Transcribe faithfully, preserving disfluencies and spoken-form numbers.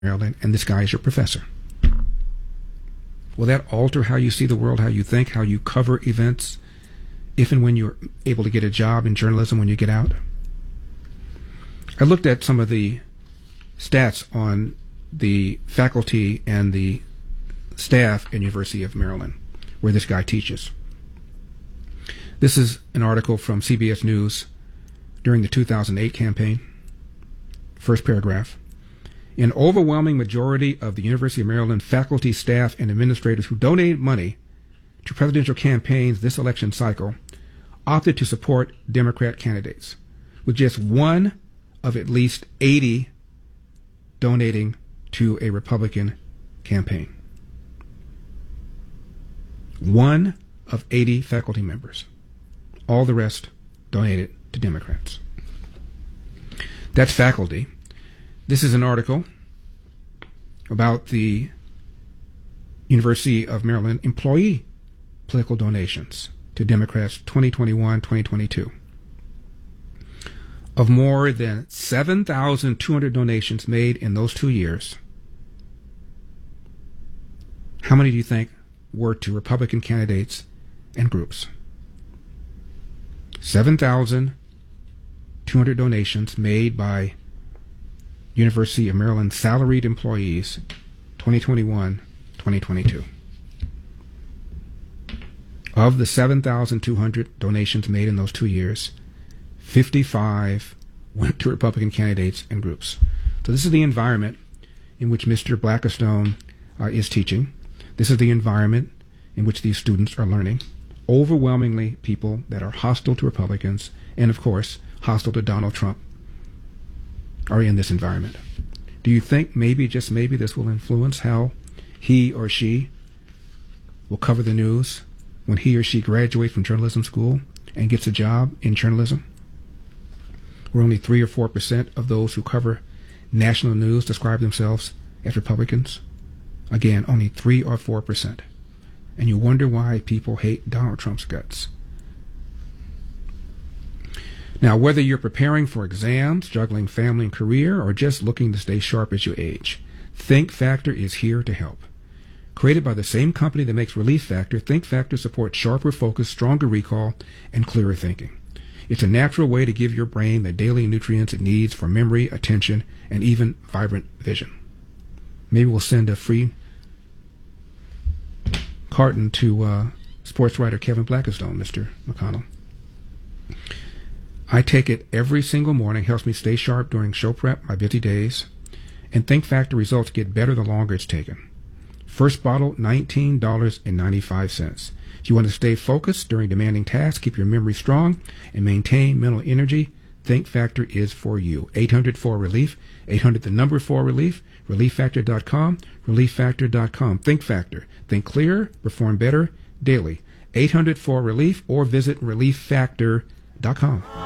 Maryland, and this guy is your professor. Will that alter how you see the world, how you think, how you cover events, if and when you're able to get a job in journalism when you get out? I looked at some of the stats on the faculty and the staff at University of Maryland, where this guy teaches. This is an article from C B S News during the two thousand eight campaign. First paragraph. An overwhelming majority of the University of Maryland faculty, staff, and administrators who donated money to presidential campaigns this election cycle opted to support Democrat candidates, with just one of at least eighty donating to a Republican campaign. One of eighty faculty members. All the rest donated to Democrats. That's faculty. This is an article about the University of Maryland employee political donations to Democrats twenty twenty-one twenty twenty-two. Of more than seven thousand two hundred donations made in those two years, how many do you think were to Republican candidates and groups? seven thousand two hundred donations made by University of Maryland salaried employees, twenty twenty-one twenty twenty-two. Of the seven thousand two hundred donations made in those two years, fifty-five went to Republican candidates and groups. So this is the environment in which Mister Blackistone uh, is teaching. This is the environment in which these students are learning. Overwhelmingly people that are hostile to Republicans and, of course, hostile to Donald Trump are in this environment. Do you think maybe, just maybe, this will influence how he or she will cover the news when he or she graduates from journalism school and gets a job in journalism? Where only three or four percent of those who cover national news describe themselves as Republicans. Again, only three or four percent. And you wonder why people hate Donald Trump's guts. Now, whether you're preparing for exams, juggling family and career, or just looking to stay sharp as you age, Think Factor is here to help. Created by the same company that makes Relief Factor, Think Factor supports sharper focus, stronger recall, and clearer thinking. It's a natural way to give your brain the daily nutrients it needs for memory, attention, and even vibrant vision. Maybe we'll send a free carton to uh, sports writer Kevin Blackistone, Mister McConnell. I take it every single morning, helps me stay sharp during show prep, my busy days, and Think Factor results get better the longer it's taken. First bottle, nineteen dollars and ninety-five cents. If you want to stay focused during demanding tasks, keep your memory strong, and maintain mental energy, Think Factor is for you. eight hundred four relief, eight hundred the number four relief, relief factor dot com, relief factor dot com. Think Factor. Think clearer, perform better daily. eight hundred four relief or visit relief factor dot com.